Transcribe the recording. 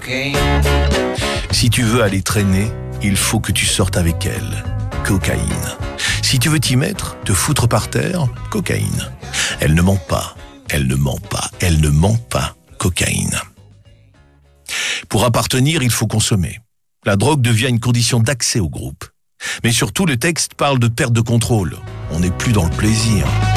Si tu veux aller traîner, il faut que tu sortes avec elle. Cocaïne. Si tu veux t'y mettre, te foutre par terre, cocaïne. Elle ne ment pas, elle ne ment pas, elle ne ment pas, cocaïne. Pour appartenir, il faut consommer. La drogue devient une condition d'accès au groupe. Mais surtout, le texte parle de perte de contrôle. On n'est plus dans le plaisir.